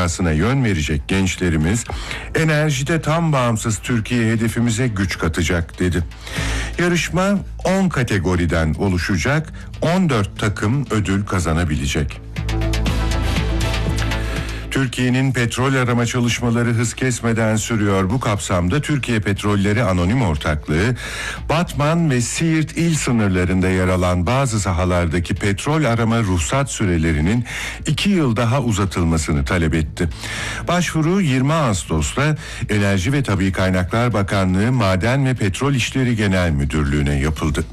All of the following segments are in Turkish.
dünyasına yön verecek gençlerimiz, enerjide tam bağımsız Türkiye hedefimize güç katacak dedi. Yarışma 10 kategoriden oluşacak, 14 takım ödül kazanabilecek. Türkiye'nin petrol arama çalışmaları hız kesmeden sürüyor. Bu kapsamda Türkiye Petrolleri Anonim Ortaklığı, Batman ve Siirt il sınırlarında yer alan bazı sahalardaki petrol arama ruhsat sürelerinin 2 yıl daha uzatılmasını talep etti. Başvuru 20 Ağustos'ta Enerji ve Tabii Kaynaklar Bakanlığı Maden ve Petrol İşleri Genel Müdürlüğü'ne yapıldı.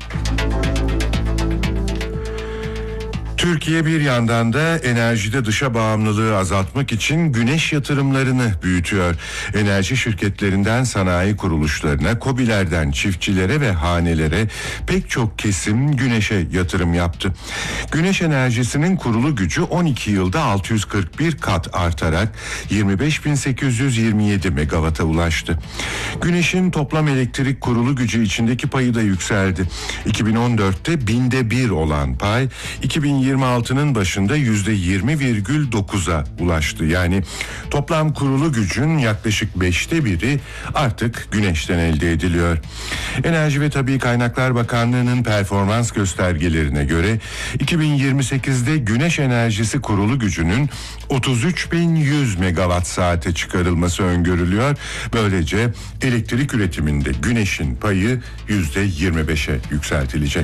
Türkiye bir yandan da enerjide dışa bağımlılığı azaltmak için güneş yatırımlarını büyütüyor. Enerji şirketlerinden sanayi kuruluşlarına, KOBİ'lerden çiftçilere ve hanelere pek çok kesim güneşe yatırım yaptı. Güneş enerjisinin kurulu gücü 12 yılda 641 kat artarak 25.827 megawata ulaştı. Güneşin toplam elektrik kurulu gücü içindeki payı da yükseldi. 2014'te 1/1000 olan pay 2026'nın başında %20,9'a ulaştı. Yani toplam kurulu gücün yaklaşık 1/5'i artık güneşten elde ediliyor. Enerji ve Tabii Kaynaklar Bakanlığı'nın performans göstergelerine göre 2028'de güneş enerjisi kurulu gücünün 33.100 megawatt saate çıkarılması öngörülüyor. Böylece elektrik üretiminde güneşin payı %25'e yükseltilecek.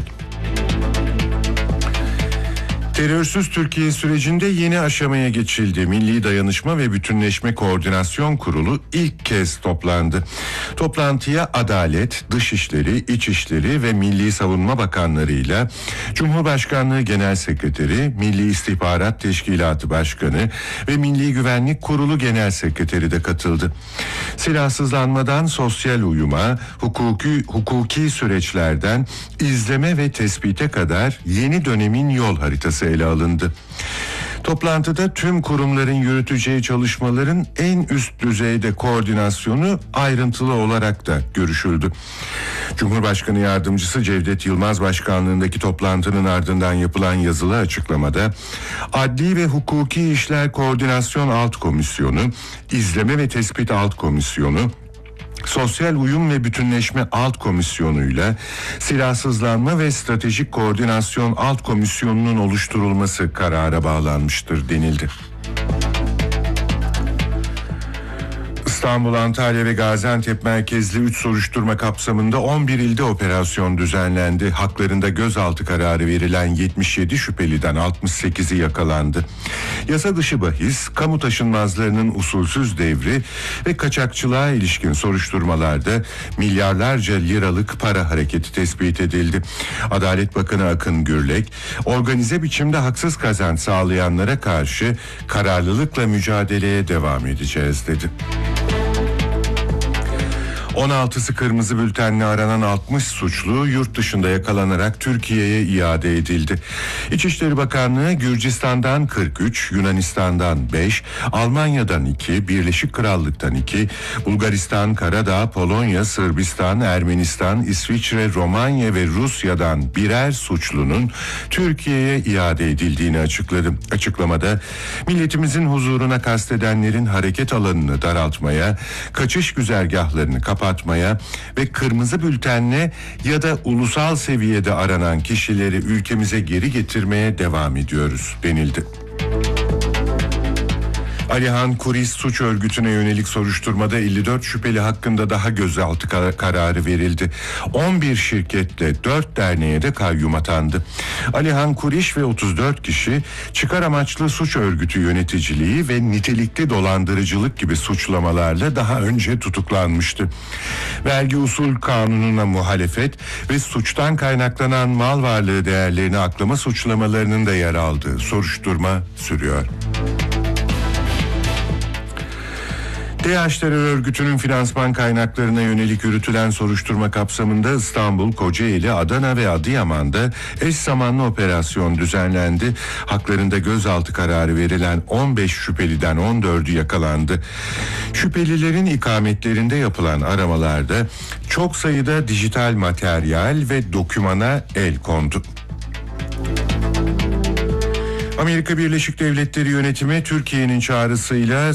Terörsüz Türkiye sürecinde yeni aşamaya geçildi. Milli Dayanışma ve Bütünleşme Koordinasyon Kurulu ilk kez toplandı. Toplantıya Adalet, Dışişleri, İçişleri ve Milli Savunma Bakanlarıyla Cumhurbaşkanlığı Genel Sekreteri, Milli İstihbarat Teşkilatı Başkanı ve Milli Güvenlik Kurulu Genel Sekreteri de katıldı. Silahsızlanmadan sosyal uyuma, hukuki süreçlerden izleme ve tespite kadar yeni dönemin yol haritası ele alındı. Toplantıda tüm kurumların yürüteceği çalışmaların en üst düzeyde koordinasyonu ayrıntılı olarak da görüşüldü. Cumhurbaşkanı Yardımcısı Cevdet Yılmaz başkanlığındaki toplantının ardından yapılan yazılı açıklamada Adli ve Hukuki İşler Koordinasyon Alt Komisyonu, İzleme ve Tespit Alt Komisyonu, Sosyal Uyum ve Bütünleşme Alt Komisyonu'yla Silahsızlanma ve Stratejik Koordinasyon Alt Komisyonu'nun oluşturulması karara bağlanmıştır denildi. İstanbul, Antalya ve Gaziantep merkezli 3 soruşturma kapsamında 11 ilde operasyon düzenlendi. Haklarında gözaltı kararı verilen 77 şüpheliden 68'i yakalandı. Yasa dışı bahis, kamu taşınmazlarının usulsüz devri ve kaçakçılığa ilişkin soruşturmalarda milyarlarca liralık para hareketi tespit edildi. Adalet Bakanı Akın Gürlek, organize biçimde haksız kazanç sağlayanlara karşı kararlılıkla mücadeleye devam edeceğiz dedi. 16'sı kırmızı bültenle aranan 60 suçlu yurt dışında yakalanarak Türkiye'ye iade edildi. İçişleri Bakanlığı Gürcistan'dan 43, Yunanistan'dan 5, Almanya'dan 2, Birleşik Krallık'tan 2, Bulgaristan, Karadağ, Polonya, Sırbistan, Ermenistan, İsviçre, Romanya ve Rusya'dan birer suçlunun Türkiye'ye iade edildiğini açıkladı. Açıklamada milletimizin huzuruna kastedenlerin hareket alanını daraltmaya, kaçış güzergahlarını kapatmaya ve kırmızı bültenle ya da ulusal seviyede aranan kişileri ülkemize geri getirmeye devam ediyoruz denildi. Alihan Kuris suç örgütüne yönelik soruşturmada 54 şüpheli hakkında daha gözaltı kararı verildi. 11 şirketle 4 derneğe de kayyum atandı. Alihan Kuriş ve 34 kişi çıkar amaçlı suç örgütü yöneticiliği ve nitelikli dolandırıcılık gibi suçlamalarla daha önce tutuklanmıştı. Vergi usul kanununa muhalefet ve suçtan kaynaklanan mal varlığı değerlerini aklama suçlamalarının da yer aldığı soruşturma sürüyor. DAEŞ terör örgütünün finansman kaynaklarına yönelik yürütülen soruşturma kapsamında İstanbul, Kocaeli, Adana ve Adıyaman'da eş zamanlı operasyon düzenlendi. Haklarında gözaltı kararı verilen 15 şüpheliden 14'ü yakalandı. Şüphelilerin ikametlerinde yapılan aramalarda çok sayıda dijital materyal ve dokümana el kondu. Amerika Birleşik Devletleri yönetimi Türkiye'nin çağrısıyla